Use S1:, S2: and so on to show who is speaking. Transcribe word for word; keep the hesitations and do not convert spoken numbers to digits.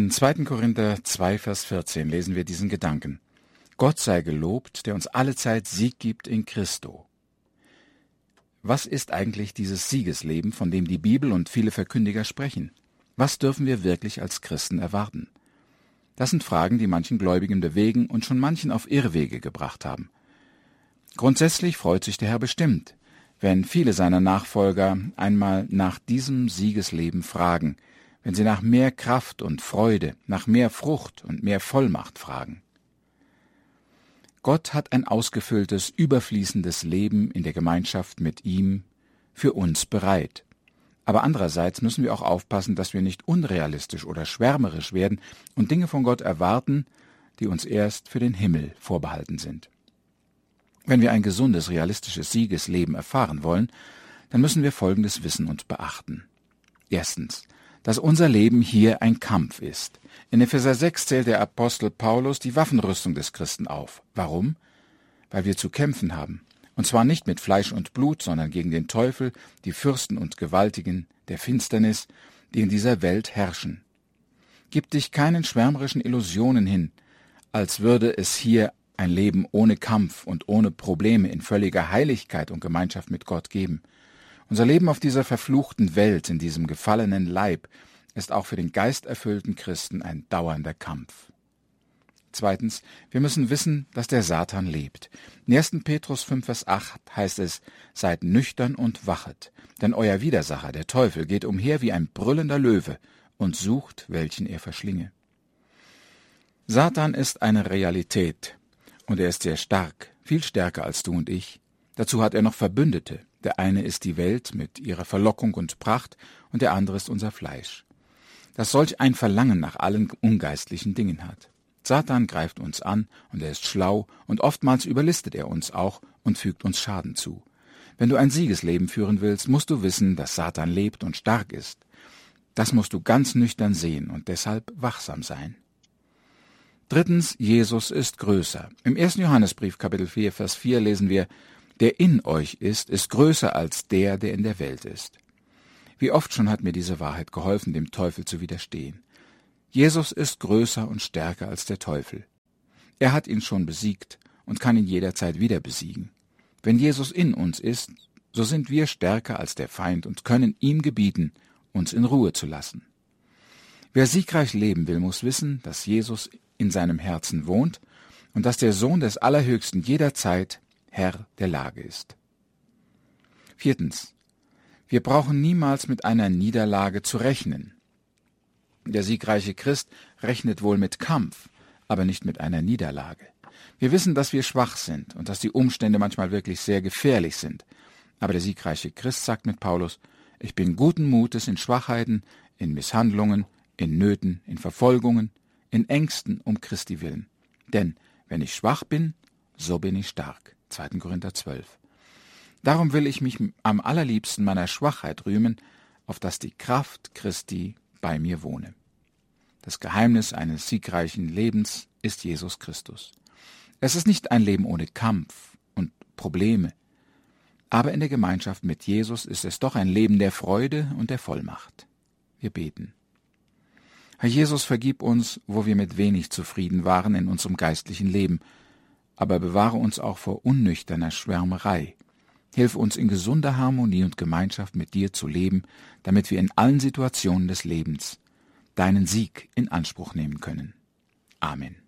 S1: In zweiten Korinther zwei, Vers vierzehn lesen wir diesen Gedanken: Gott sei gelobt, der uns allezeit Sieg gibt in Christo. Was ist eigentlich dieses Siegesleben, von dem die Bibel und viele Verkündiger sprechen? Was dürfen wir wirklich als Christen erwarten? Das sind Fragen, die manchen Gläubigen bewegen und schon manchen auf Irrwege gebracht haben. Grundsätzlich freut sich der Herr bestimmt, wenn viele seiner Nachfolger einmal nach diesem Siegesleben fragen, wenn sie nach mehr Kraft und Freude, nach mehr Frucht und mehr Vollmacht fragen. Gott hat ein ausgefülltes, überfließendes Leben in der Gemeinschaft mit ihm für uns bereit. Aber andererseits müssen wir auch aufpassen, dass wir nicht unrealistisch oder schwärmerisch werden und Dinge von Gott erwarten, die uns erst für den Himmel vorbehalten sind. Wenn wir ein gesundes, realistisches Siegesleben erfahren wollen, dann müssen wir Folgendes wissen und beachten. Erstens, dass unser Leben hier ein Kampf ist. In Epheser sechs zählt der Apostel Paulus die Waffenrüstung des Christen auf. Warum? Weil wir zu kämpfen haben. Und zwar nicht mit Fleisch und Blut, sondern gegen den Teufel, die Fürsten und Gewaltigen der Finsternis, die in dieser Welt herrschen. Gib dich keinen schwärmerischen Illusionen hin, als würde es hier ein Leben ohne Kampf und ohne Probleme in völliger Heiligkeit und Gemeinschaft mit Gott geben. Unser Leben auf dieser verfluchten Welt, in diesem gefallenen Leib, ist auch für den geisterfüllten Christen ein dauernder Kampf. Zweitens, wir müssen wissen, dass der Satan lebt. In ersten Petrus fünf, Vers acht heißt es: Seid nüchtern und wachet, denn euer Widersacher, der Teufel, geht umher wie ein brüllender Löwe und sucht, welchen er verschlinge. Satan ist eine Realität und er ist sehr stark, viel stärker als du und ich. Dazu hat er noch Verbündete. Der eine ist die Welt mit ihrer Verlockung und Pracht und der andere ist unser Fleisch, das solch ein Verlangen nach allen ungeistlichen Dingen hat. Satan greift uns an und er ist schlau und oftmals überlistet er uns auch und fügt uns Schaden zu. Wenn du ein Siegesleben führen willst, musst du wissen, dass Satan lebt und stark ist. Das musst du ganz nüchtern sehen und deshalb wachsam sein. Drittens, Jesus ist größer. Im ersten Johannesbrief, Kapitel vier, Vers vier lesen wir: Der in euch ist, ist größer als der, der in der Welt ist. Wie oft schon hat mir diese Wahrheit geholfen, dem Teufel zu widerstehen. Jesus ist größer und stärker als der Teufel. Er hat ihn schon besiegt und kann ihn jederzeit wieder besiegen. Wenn Jesus in uns ist, so sind wir stärker als der Feind und können ihm gebieten, uns in Ruhe zu lassen. Wer siegreich leben will, muss wissen, dass Jesus in seinem Herzen wohnt und dass der Sohn des Allerhöchsten jederzeit Herr der Lage ist. Viertens. Wir brauchen niemals mit einer Niederlage zu rechnen. Der siegreiche Christ rechnet wohl mit Kampf, aber nicht mit einer Niederlage. Wir wissen, dass wir schwach sind und dass die Umstände manchmal wirklich sehr gefährlich sind. Aber der siegreiche Christ sagt mit Paulus: Ich bin guten Mutes in Schwachheiten, in Misshandlungen, in Nöten, in Verfolgungen, in Ängsten um Christi willen. Denn wenn ich schwach bin, so bin ich stark. zweiten Korinther zwölf. Darum will ich mich am allerliebsten meiner Schwachheit rühmen, auf dass die Kraft Christi bei mir wohne. Das Geheimnis eines siegreichen Lebens ist Jesus Christus. Es ist nicht ein Leben ohne Kampf und Probleme, aber in der Gemeinschaft mit Jesus ist es doch ein Leben der Freude und der Vollmacht. Wir beten. Herr Jesus, vergib uns, wo wir mit wenig zufrieden waren in unserem geistlichen Leben, aber bewahre uns auch vor unnüchterner Schwärmerei. Hilf uns in gesunder Harmonie und Gemeinschaft mit dir zu leben, damit wir in allen Situationen des Lebens deinen Sieg in Anspruch nehmen können. Amen.